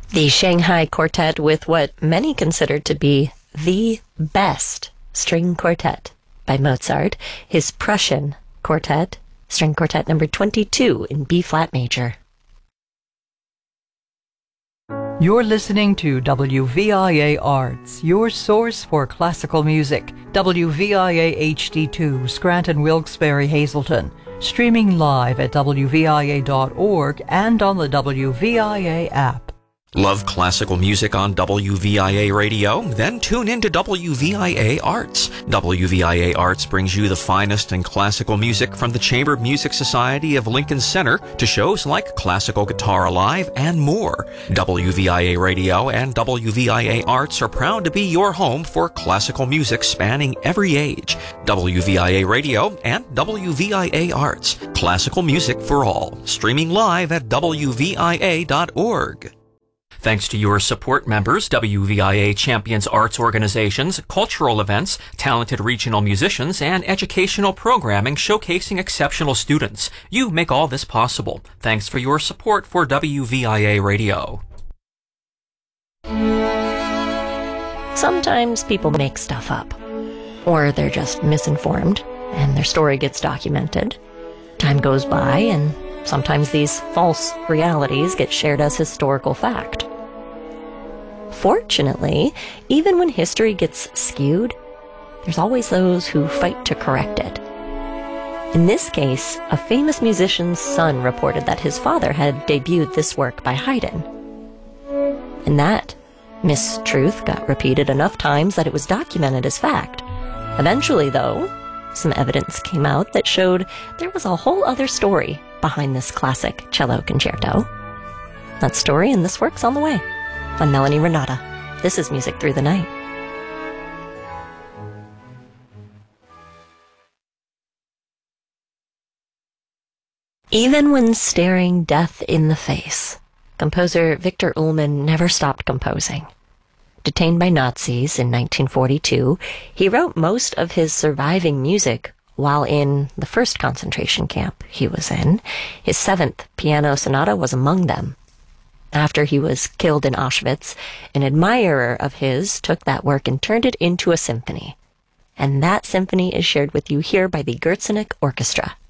The Shanghai Quartet with what many consider to be the best string quartet by Mozart, his Prussian Quartet, string quartet number 22 in B-flat major. You're listening to WVIA Arts, your source for classical music. WVIA HD2, Scranton, Wilkes-Barre, Hazleton. Streaming live at WVIA.org and on the WVIA app. Love classical music on WVIA Radio? Then tune in to WVIA Arts. WVIA Arts brings you the finest in classical music from the Chamber Music Society of Lincoln Center to shows like Classical Guitar Alive and more. WVIA Radio and WVIA Arts are proud to be your home for classical music spanning every age. WVIA Radio and WVIA Arts. Classical music for all. Streaming live at WVIA.org. Thanks to your support members, WVIA champions arts organizations, cultural events, talented regional musicians, and educational programming showcasing exceptional students. You make all this possible. Thanks for your support for WVIA Radio. Sometimes people make stuff up, or they're just misinformed, and their story gets documented. Time goes by, and sometimes these false realities get shared as historical fact. Fortunately, even when history gets skewed, there's always those who fight to correct it. In this case, a famous musician's son reported that his father had debuted this work by Haydn. And that mistruth got repeated enough times that it was documented as fact. Eventually, though, some evidence came out that showed there was a whole other story behind this classic cello concerto. That story and this work's on the way. I'm Melanie Renata. This is Music Through the Night. Even when staring death in the face, composer Victor Ullmann never stopped composing. Detained by Nazis in 1942, he wrote most of his surviving music while in the first concentration camp he was in. His 7th piano sonata was among them. After he was killed in Auschwitz, an admirer of his took that work and turned it into a symphony. And that symphony is shared with you here by the Gertsenik Orchestra.